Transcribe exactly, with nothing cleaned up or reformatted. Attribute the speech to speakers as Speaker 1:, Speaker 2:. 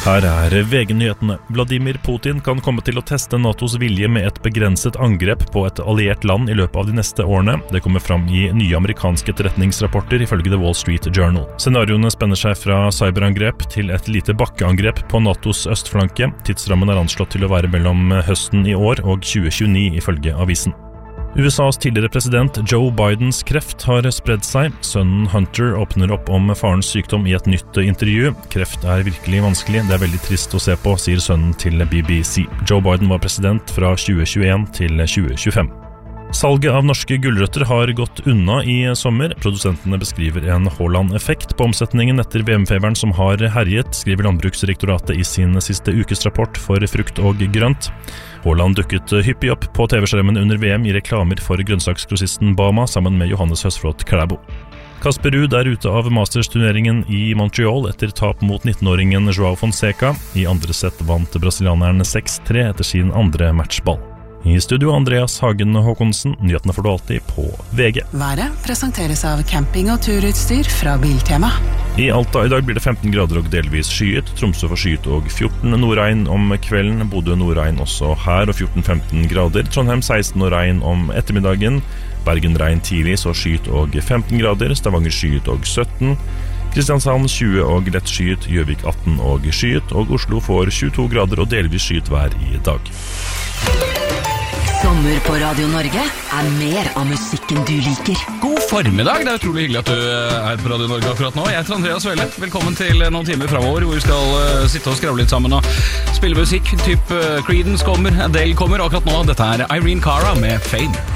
Speaker 1: Her er V G-nyhetene. Vladimir Putin kan komme til å teste NATOs vilje med et begrenset angrep på et alliert land i løpet av de neste årene. Det kommer fram i nye amerikanske etterretningsrapporter ifølge The Wall Street Journal. Scenarioene spenner seg fra cyberangrep til et lite bakkeangrep på NATOs østflanke. Tidsrammen er anslått til å være mellom høsten i år og tjue tjueni ifølge avisen. U S A's tidligere president Joe Bidens kreft har spredd seg. Sønnen Hunter åpner opp om farens sykdom i et nytt intervju. Kreft er virkelig vanskelig, det er veldig trist å se på, sier sønnen til B B C. Joe Biden var president fra tjue tjueen til tjue tjuefem. Salget av norske gulrøtter har gått unna i sommer. Produsentene beskriver en Haaland-effekt på omsetningen etter V M-feberen som har herjet, skriver Landbruksdirektoratet i sin siste ukesrapport for frukt og grønt. Haaland dukket hyppig opp på T V-skjermen under V M i reklamer for grønnsaksgrossisten Bama sammen med Johannes Høsflot Klæbo. Kasper Ruud er ute av Masters-turneringen i Montreal etter tap mot nittenåringen Joao Fonseca. I andre sett vant brasilianeren seks tre etter sin andre matchball. I studio Andreas Hagen Håkonsen, nyhetene får du alltid på V G.
Speaker 2: Været presenteres av camping- og turutstyr fra Biltema.
Speaker 1: I Alta i dag blir det femten grader og delvis skyet, Tromsø forskyet og fjorten nordregn om kvelden, Bodø nordregn også her og fjorten til femten grader, Trondheim seksten og regn om ettermiddagen, Bergen regn tidlig så skyet og femten grader, Stavanger skyet og sytten, Kristiansand tjue og lett skyet, Gjøvik atten og skyet, og Oslo får tjueto grader og delvis skyet vær i dag.
Speaker 3: Sommer på Radio Norge er mer av musikken du liker.
Speaker 4: God formiddag, det er utrolig hyggelig at du er på Radio Norge akkurat nå. Jeg heter Andreas Velle, velkommen til noen timer fremover hvor vi skal sitte og skravle litt sammen og spille musikk. Typ Creedence kommer, Adele kommer, og akkurat nå dette er Irene Cara med Fame.